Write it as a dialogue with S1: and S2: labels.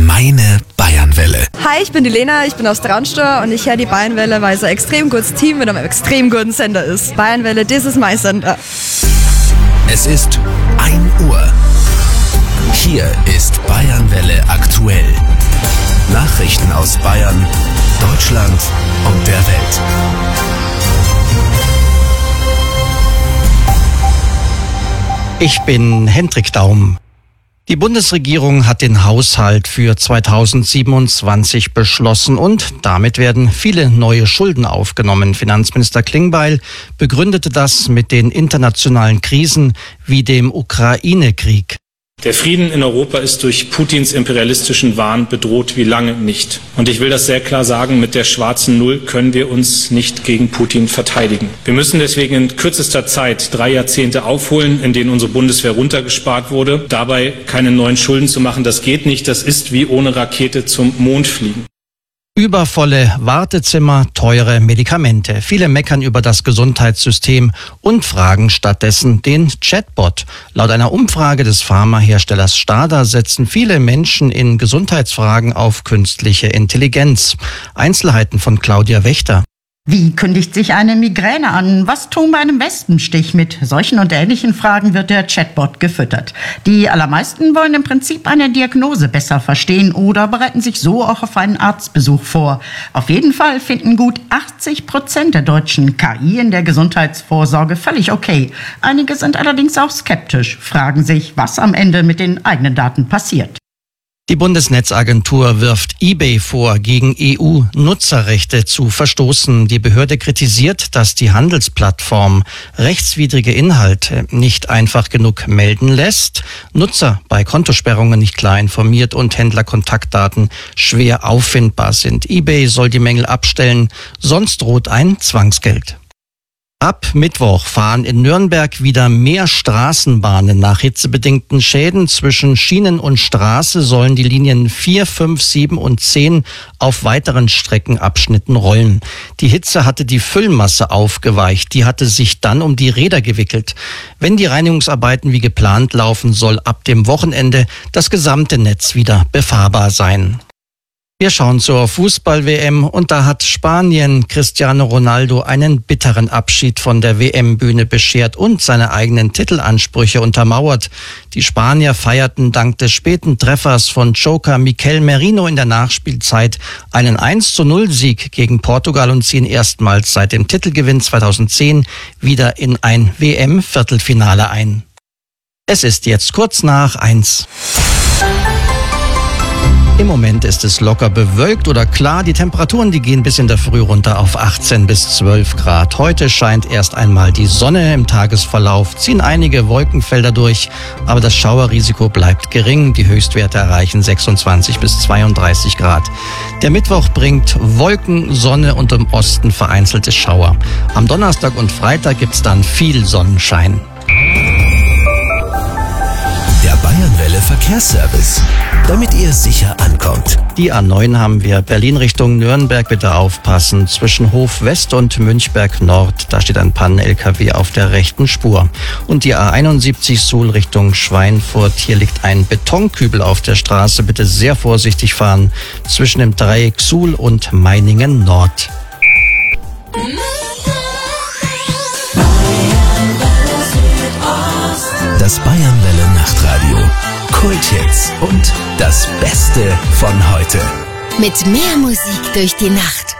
S1: Meine Bayernwelle.
S2: Hi, ich bin die Lena, ich bin aus Traunstein und ich höre die Bayernwelle, weil es ein extrem gutes Team mit einem extrem guten Sender ist. Bayernwelle, das ist mein Sender.
S1: Es ist 1 Uhr. Hier ist Bayernwelle aktuell. Nachrichten aus Bayern, Deutschland und der Welt.
S3: Ich bin Hendrik Daum. Die Bundesregierung hat den Haushalt für 2027 beschlossen und damit werden viele neue Schulden aufgenommen. Finanzminister Klingbeil begründete das mit den internationalen Krisen wie dem Ukraine-Krieg.
S4: Der Frieden in Europa ist durch Putins imperialistischen Wahn bedroht wie lange nicht. Und ich will das sehr klar sagen, mit der schwarzen Null können wir uns nicht gegen Putin verteidigen. Wir müssen deswegen in kürzester Zeit 3 Jahrzehnte aufholen, in denen unsere Bundeswehr runtergespart wurde. Dabei keine neuen Schulden zu machen, das geht nicht. Das ist wie ohne Rakete zum Mond fliegen.
S3: Übervolle Wartezimmer, teure Medikamente. Viele meckern über das Gesundheitssystem und fragen stattdessen den Chatbot. Laut einer Umfrage des Pharmaherstellers Stada setzen viele Menschen in Gesundheitsfragen auf künstliche Intelligenz. Einzelheiten von Claudia Wächter.
S5: Wie kündigt sich eine Migräne an? Was tun bei einem Wespenstich? Mit solchen und ähnlichen Fragen wird der Chatbot gefüttert. Die allermeisten wollen im Prinzip eine Diagnose besser verstehen oder bereiten sich so auch auf einen Arztbesuch vor. Auf jeden Fall finden gut 80% der Deutschen KI in der Gesundheitsvorsorge völlig okay. Einige sind allerdings auch skeptisch, fragen sich, was am Ende mit den eigenen Daten passiert.
S3: Die Bundesnetzagentur wirft eBay vor, gegen EU-Nutzerrechte zu verstoßen. Die Behörde kritisiert, dass die Handelsplattform rechtswidrige Inhalte nicht einfach genug melden lässt, Nutzer bei Kontosperrungen nicht klar informiert und Händlerkontaktdaten schwer auffindbar sind. eBay soll die Mängel abstellen, sonst droht ein Zwangsgeld. Ab Mittwoch fahren in Nürnberg wieder mehr Straßenbahnen. Nach hitzebedingten Schäden zwischen Schienen und Straße sollen die Linien 4, 5, 7 und 10 auf weiteren Streckenabschnitten rollen. Die Hitze hatte die Füllmasse aufgeweicht. Die hatte sich dann um die Räder gewickelt. Wenn die Reinigungsarbeiten wie geplant laufen, soll ab dem Wochenende das gesamte Netz wieder befahrbar sein. Wir schauen zur Fußball-WM und da hat Spanien Cristiano Ronaldo einen bitteren Abschied von der WM-Bühne beschert und seine eigenen Titelansprüche untermauert. Die Spanier feierten dank des späten Treffers von Joker Mikel Merino in der Nachspielzeit einen 1:0-Sieg gegen Portugal und ziehen erstmals seit dem Titelgewinn 2010 wieder in ein WM-Viertelfinale ein. Es ist jetzt kurz nach 1. Im Moment ist es locker bewölkt oder klar. Die Temperaturen, die gehen bis in der Früh runter auf 18 bis 12 Grad. Heute scheint erst einmal die Sonne. Im Tagesverlauf ziehen einige Wolkenfelder durch, aber das Schauerrisiko bleibt gering. Die Höchstwerte erreichen 26 bis 32 Grad. Der Mittwoch bringt Wolken, Sonne und im Osten vereinzelte Schauer. Am Donnerstag und Freitag gibt's dann viel Sonnenschein.
S1: Der Bayernwelle Verkehrsservice, damit ihr sicher ankommt.
S3: Die A9 haben wir Berlin Richtung Nürnberg, bitte aufpassen. Zwischen Hof West und Münchberg Nord, da steht ein Pannen-LKW auf der rechten Spur. Und die A71 Suhl Richtung Schweinfurt, hier liegt ein Betonkübel auf der Straße, bitte sehr vorsichtig fahren. Zwischen dem Dreieck Suhl und Meiningen Nord.
S1: Das Bayernwelle Nachtradio. Kulthits und das Beste von heute.
S6: Mit mehr Musik durch die Nacht.